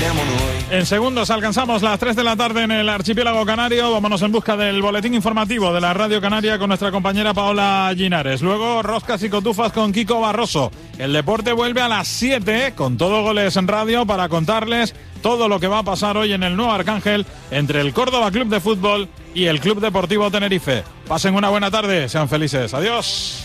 En segundos alcanzamos las 3 de la tarde en el archipiélago canario. Vámonos en busca del boletín informativo de la Radio Canaria con nuestra compañera Paola Llinares. Luego roscas y cotufas con Kiko Barroso. El deporte vuelve a las 7 con todo Goles en Radio para contarles todo lo que va a pasar hoy en el Nuevo Arcángel entre el Córdoba Club de Fútbol y el Club Deportivo Tenerife. Pasen una buena tarde, sean felices. Adiós.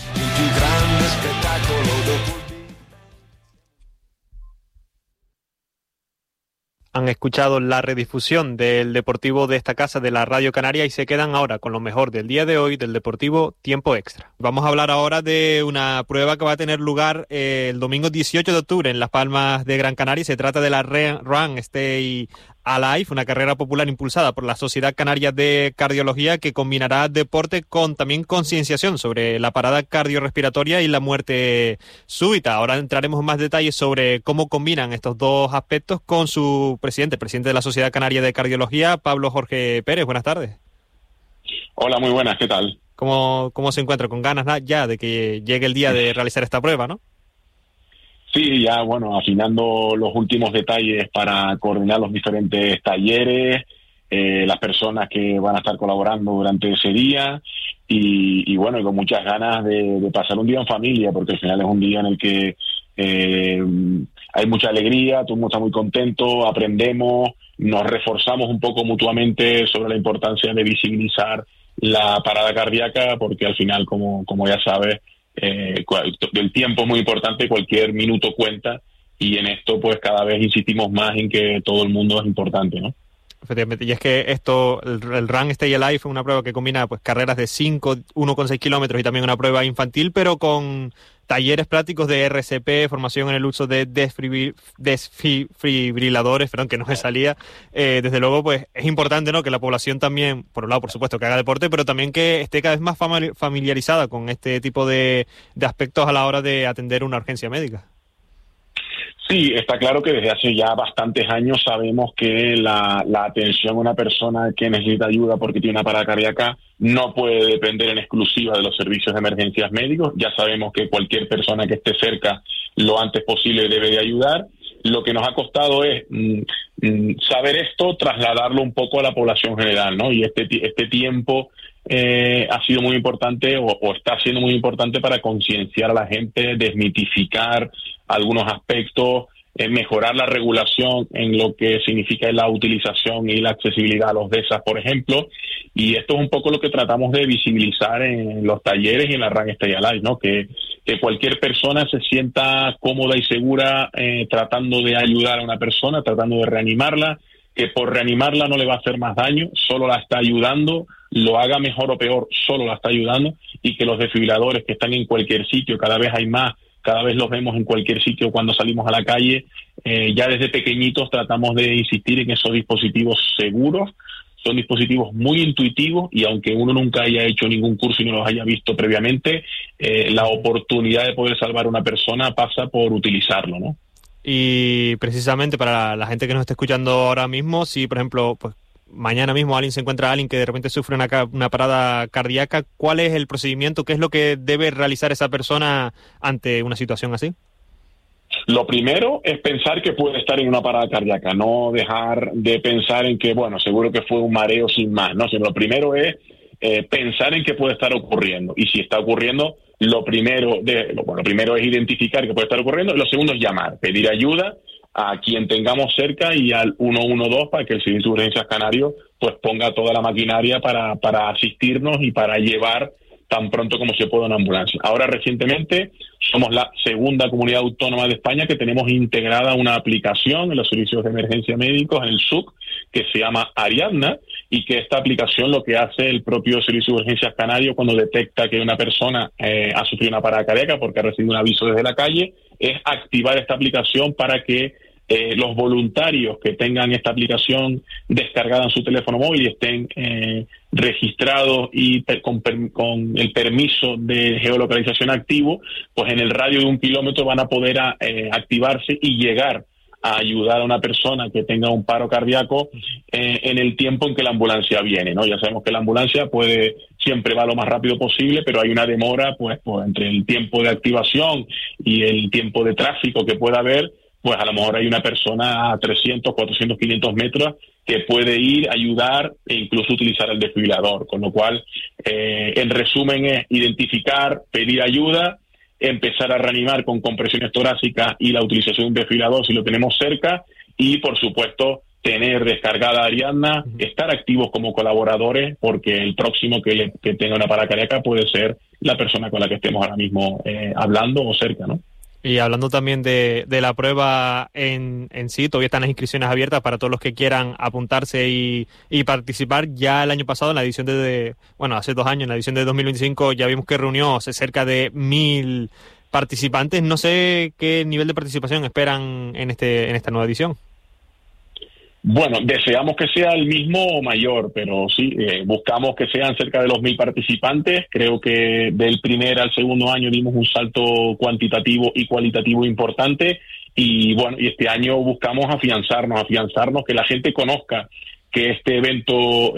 Han escuchado la redifusión del Deportivo de esta casa de la Radio Canaria y se quedan ahora con lo mejor del día de hoy del Deportivo Tiempo Extra. Vamos a hablar ahora de una prueba que va a tener lugar el domingo 18 de octubre en Las Palmas de Gran Canaria. Se trata de la Run Stay Alive, una carrera popular impulsada por la Sociedad Canaria de Cardiología que combinará deporte con también concienciación sobre la parada cardiorrespiratoria y la muerte súbita. Ahora entraremos en más detalles sobre cómo combinan estos dos aspectos con su presidente, el presidente de la Sociedad Canaria de Cardiología, Pablo Jorge Pérez. Buenas tardes. Hola, muy buenas, ¿qué tal? ¿Cómo se encuentra? Con ganas ya de que llegue el día de realizar esta prueba, ¿no? Sí, ya bueno, afinando los últimos detalles para coordinar los diferentes talleres, las personas que van a estar colaborando durante ese día y bueno, y con muchas ganas de pasar un día en familia, porque al final es un día en el que hay mucha alegría, todo el mundo está muy contento, aprendemos, nos reforzamos un poco mutuamente sobre la importancia de visibilizar la parada cardíaca, porque al final, como ya sabes, el tiempo es muy importante, cualquier minuto cuenta, y en esto pues cada vez insistimos más en que todo el mundo es importante, ¿no? Efectivamente, y es que el Run Stay Alive es una prueba que combina pues carreras de 1,6 kilómetros y también una prueba infantil, pero con talleres prácticos de RCP, formación en el uso de desfibriladores, que no me salía. Desde luego, pues es importante, ¿no?, que la población también, por un lado, por supuesto, que haga deporte, pero también que esté cada vez más familiarizada con este tipo de aspectos a la hora de atender una urgencia médica. Sí, está claro que desde hace ya bastantes años sabemos que la atención a una persona que necesita ayuda porque tiene una parada cardíaca no puede depender en exclusiva de los servicios de emergencias médicos. Ya sabemos que cualquier persona que esté cerca lo antes posible debe de ayudar. Lo que nos ha costado es saber esto, trasladarlo un poco a la población general, ¿no? Y este tiempo ha sido muy importante o está siendo muy importante para concienciar a la gente, desmitificar algunos aspectos, mejorar la regulación en lo que significa la utilización y la accesibilidad a los DESAs, por ejemplo, y esto es un poco lo que tratamos de visibilizar en los talleres y en la Run Stay Alive, ¿no? Que cualquier persona se sienta cómoda y segura tratando de ayudar a una persona, tratando de reanimarla, que por reanimarla no le va a hacer más daño, solo la está ayudando, lo haga mejor o peor, solo la está ayudando, y que los desfibriladores que están en cualquier sitio, cada vez hay más, cada vez los vemos en cualquier sitio cuando salimos a la calle, ya desde pequeñitos tratamos de insistir en esos dispositivos seguros. Son dispositivos muy intuitivos y aunque uno nunca haya hecho ningún curso y no los haya visto previamente, la oportunidad de poder salvar a una persona pasa por utilizarlo, ¿no? Y precisamente para la gente que nos está escuchando ahora mismo, si por ejemplo, pues mañana mismo alguien se encuentra alguien que de repente sufre una parada cardíaca, ¿cuál es el procedimiento? ¿Qué es lo que debe realizar esa persona ante una situación así? Lo primero es pensar que puede estar en una parada cardíaca, no dejar de pensar en que, bueno, seguro que fue un mareo sin más, ¿no? Sino lo primero es pensar en que puede estar ocurriendo. Y si está ocurriendo, lo primero es identificar que puede estar ocurriendo, y lo segundo es llamar, pedir ayuda a quien tengamos cerca y al 112 para que el Servicio de Urgencias Canario pues ponga toda la maquinaria para asistirnos y para llevar tan pronto como se pueda una ambulancia. Ahora, recientemente, somos la segunda comunidad autónoma de España que tenemos integrada una aplicación en los servicios de emergencia médicos, en el SUC, que se llama Ariadna, y que esta aplicación lo que hace el propio Servicio de Urgencias Canario cuando detecta que una persona ha sufrido una parada cardíaca porque ha recibido un aviso desde la calle, es activar esta aplicación para que los voluntarios que tengan esta aplicación descargada en su teléfono móvil y estén registrados y con el permiso de geolocalización activo, pues en el radio de 1 kilómetro van a poder activarse y llegar a ayudar a una persona que tenga un paro cardíaco en el tiempo en que la ambulancia viene, ¿no? Ya sabemos que la ambulancia siempre va lo más rápido posible, pero hay una demora pues entre el tiempo de activación y el tiempo de tráfico que pueda haber, pues a lo mejor hay una persona a 300, 400, 500 metros que puede ir, ayudar e incluso utilizar el desfibrilador. Con lo cual, en resumen, es identificar, pedir ayuda, empezar a reanimar con compresiones torácicas y la utilización de un desfibrilador si lo tenemos cerca, y por supuesto tener descargada Ariadna, estar activos como colaboradores, porque el próximo que tenga una parada cardíaca puede ser la persona con la que estemos ahora mismo hablando o cerca, ¿no? Y hablando también de la prueba en sí, todavía están las inscripciones abiertas para todos los que quieran apuntarse y participar. Ya el año pasado, en la edición hace 2 años, en la edición de 2025, ya vimos que reunió cerca de 1.000 participantes. No sé qué nivel de participación esperan en esta nueva edición. Bueno, deseamos que sea el mismo o mayor, pero sí, buscamos que sean cerca de los 1.000 participantes. Creo que del primer al segundo año dimos un salto cuantitativo y cualitativo importante, y bueno, y este año buscamos afianzarnos, que la gente conozca que este evento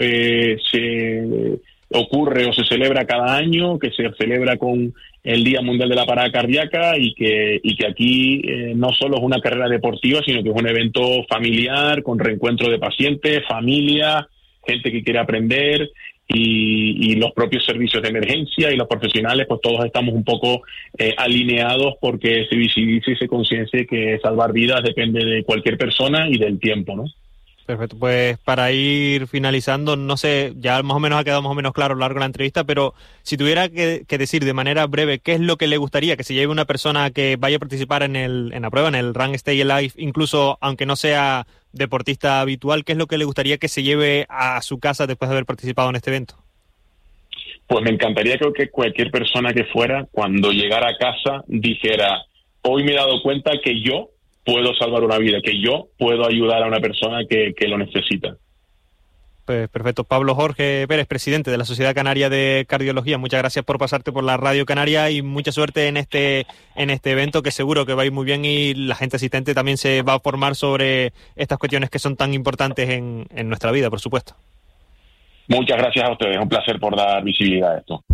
se ocurre o se celebra cada año, que se celebra con el Día Mundial de la Parada Cardíaca, y que aquí no solo es una carrera deportiva, sino que es un evento familiar, con reencuentro de pacientes, familia, gente que quiere aprender, y los propios servicios de emergencia y los profesionales, pues todos estamos un poco alineados porque se visibilice y se conciencie que salvar vidas depende de cualquier persona y del tiempo, ¿no? Perfecto, pues para ir finalizando, no sé, ya más o menos ha quedado más o menos claro a lo largo de la entrevista, pero si tuviera que decir de manera breve qué es lo que le gustaría que se lleve una persona que vaya a participar en la prueba, en el Run Stay Alive, incluso aunque no sea deportista habitual, ¿qué es lo que le gustaría que se lleve a su casa después de haber participado en este evento? Pues me encantaría que cualquier persona que fuera, cuando llegara a casa, dijera: hoy me he dado cuenta que yo puedo salvar una vida, que yo puedo ayudar a una persona que lo necesita. Pues perfecto. Pablo Jorge Pérez, presidente de la Sociedad Canaria de Cardiología, muchas gracias por pasarte por la Radio Canaria y mucha suerte en este evento, que seguro que va a ir muy bien y la gente asistente también se va a formar sobre estas cuestiones que son tan importantes en nuestra vida, por supuesto. Muchas gracias a ustedes, un placer por dar visibilidad a esto.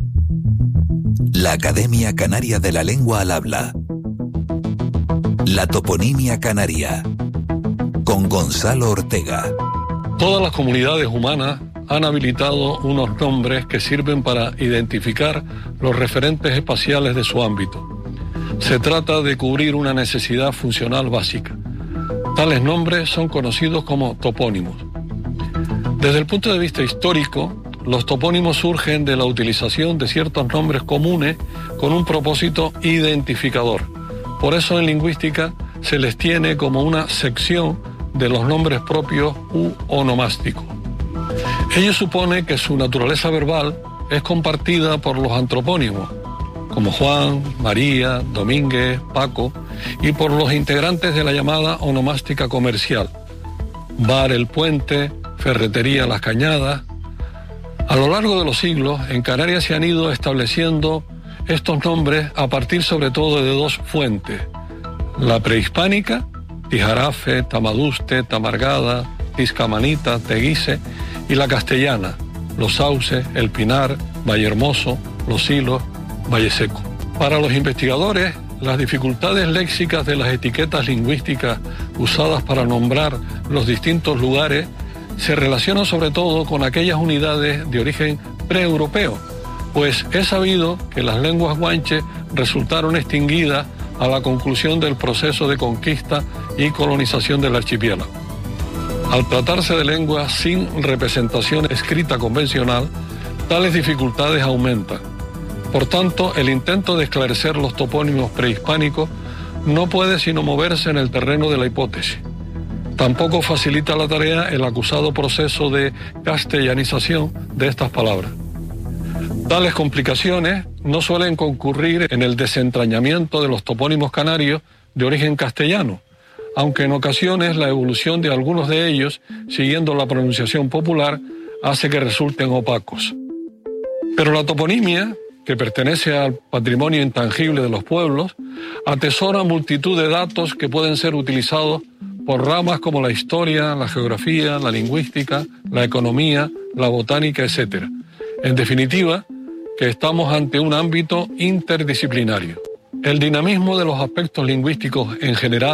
La Academia Canaria de la Lengua al Habla. La toponimia canaria, con Gonzalo Ortega. Todas las comunidades humanas han habilitado unos nombres que sirven para identificar los referentes espaciales de su ámbito. Se trata de cubrir una necesidad funcional básica. Tales nombres son conocidos como topónimos. Desde el punto de vista histórico, los topónimos surgen de la utilización de ciertos nombres comunes con un propósito identificador. Por eso en lingüística se les tiene como una sección de los nombres propios u onomásticos. Ello supone que su naturaleza verbal es compartida por los antropónimos, como Juan, María, Domínguez, Paco, y por los integrantes de la llamada onomástica comercial: Bar el Puente, Ferretería Las Cañadas. A lo largo de los siglos, en Canarias se han ido estableciendo estos nombres a partir sobre todo de 2 fuentes: la prehispánica, Tijarafe, Tamaduste, Tamargada, Tizcamanita, Teguise, y la castellana, Los Sauces, El Pinar, Vallehermoso, Los Silos, Valleseco. Para los investigadores, las dificultades léxicas de las etiquetas lingüísticas usadas para nombrar los distintos lugares se relacionan sobre todo con aquellas unidades de origen preeuropeo, pues es sabido que las lenguas guanches resultaron extinguidas a la conclusión del proceso de conquista y colonización del archipiélago. Al tratarse de lenguas sin representación escrita convencional, tales dificultades aumentan. Por tanto, el intento de esclarecer los topónimos prehispánicos no puede sino moverse en el terreno de la hipótesis. Tampoco facilita la tarea el acusado proceso de castellanización de estas palabras. Tales complicaciones no suelen concurrir en el desentrañamiento de los topónimos canarios de origen castellano, aunque en ocasiones la evolución de algunos de ellos, siguiendo la pronunciación popular, hace que resulten opacos. Pero la toponimia, que pertenece al patrimonio intangible de los pueblos, atesora multitud de datos que pueden ser utilizados por ramas como la historia, la geografía, la lingüística, la economía, la botánica, etc. En definitiva, que estamos ante un ámbito interdisciplinario. El dinamismo de los aspectos lingüísticos en general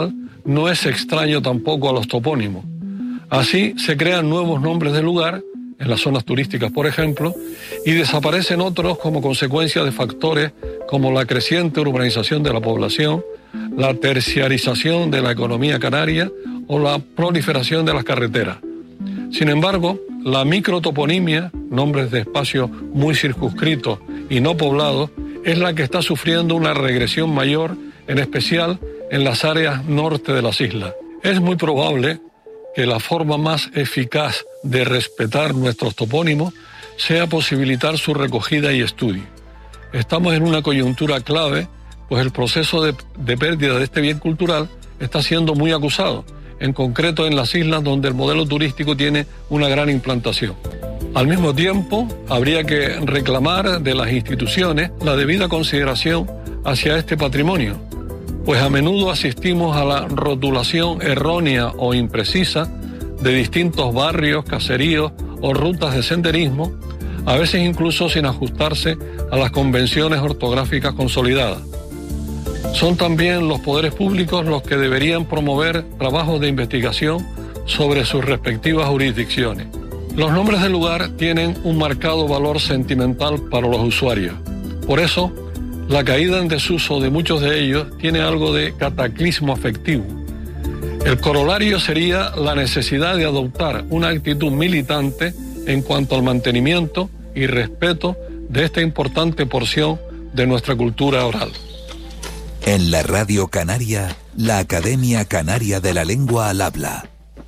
no es extraño tampoco a los topónimos. Así se crean nuevos nombres de lugar, en las zonas turísticas por ejemplo, y desaparecen otros como consecuencia de factores como la creciente urbanización de la población, la terciarización de la economía canaria o la proliferación de las carreteras. Sin embargo, la microtoponimia, nombres de espacios muy circunscritos y no poblados, es la que está sufriendo una regresión mayor, en especial en las áreas norte de las islas. Es muy probable que la forma más eficaz de respetar nuestros topónimos sea posibilitar su recogida y estudio. Estamos en una coyuntura clave, pues el proceso de pérdida de este bien cultural está siendo muy acusado, en concreto en las islas donde el modelo turístico tiene una gran implantación. Al mismo tiempo, habría que reclamar de las instituciones la debida consideración hacia este patrimonio, pues a menudo asistimos a la rotulación errónea o imprecisa de distintos barrios, caseríos o rutas de senderismo, a veces incluso sin ajustarse a las convenciones ortográficas consolidadas. Son también los poderes públicos los que deberían promover trabajos de investigación sobre sus respectivas jurisdicciones. Los nombres del lugar tienen un marcado valor sentimental para los usuarios. Por eso, la caída en desuso de muchos de ellos tiene algo de cataclismo afectivo. El corolario sería la necesidad de adoptar una actitud militante en cuanto al mantenimiento y respeto de esta importante porción de nuestra cultura oral. En la Radio Canaria, la Academia Canaria de la Lengua al Habla.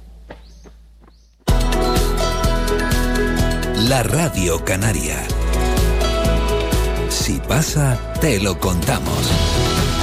La Radio Canaria. Si pasa, te lo contamos.